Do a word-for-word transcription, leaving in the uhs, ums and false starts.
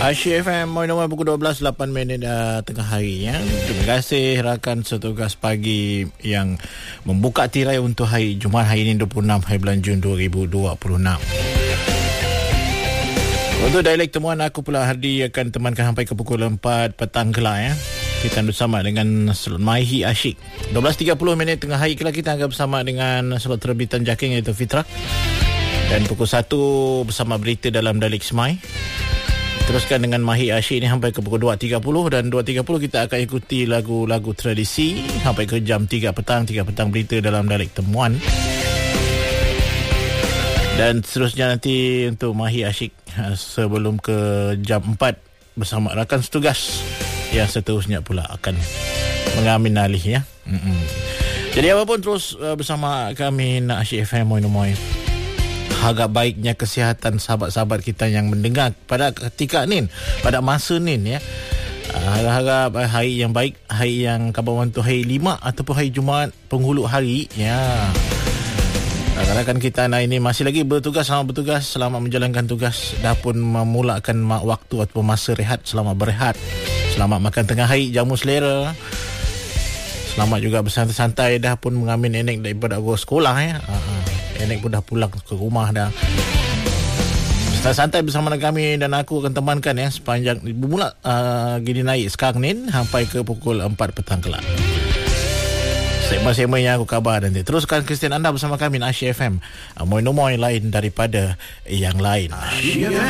Asyik F M, Moin Nomor pukul dua belas lapan minit uh, tengah hari ya. Terima kasih rakan setugas pagi yang membuka tirai untuk hari Jumaat hari ini dua puluh enam hari bulan Jun dua ribu dua puluh enam. Untuk dialek temuan, aku pula Hardi akan temankan sampai ke pukul empat petang kelak ya. Kita bersama dengan slot Maihi Asyik. dua belas tiga puluh minit tengah hari kelak kita akan bersama dengan slot terbitan Jaking iaitu Fitrah. Dan pukul satu bersama berita dalam Dialek Semai. Teruskan dengan Mahi Asyik ni sampai ke pukul dua tiga puluh, dan dua tiga puluh kita akan ikuti lagu-lagu tradisi sampai ke jam tiga petang. tiga petang berita dalam Dialek Temuan. Dan seterusnya nanti untuk Mahi Asyik sebelum ke jam empat bersama rakan setugas yang seterusnya pula akan mengambil alih ya. Mm-mm. Jadi apapun terus bersama kami nak Asyik F M Moin Moin. Agak baiknya kesihatan sahabat-sahabat kita yang mendengar pada ketika ni, pada masa ni ya. Harap-harap hari yang baik, hari yang kabar tu hari lima ataupun hari Jumaat penghulu hari ya. Rakan-rakan kita nah ini masih lagi bertugas, selamat bertugas, selamat menjalankan tugas, dah pun memulakan waktu ataupun masa rehat, selamat berehat, selamat makan tengah hari, jamu selera. Selamat juga bersantai-santai, dah pun mengambil nenek daripada sekolah ya. Nenek pun dah pulang ke rumah dah. Santai bersama dengan kami dan aku akan temankan ya sepanjang bermula uh, gini naik sekarang ni sampai ke pukul empat petang kelak. Segmen-segmen yang aku kabar nanti. Teruskan Kristian anda bersama kami Asyik F M. Moin Nomor lain daripada yang lain.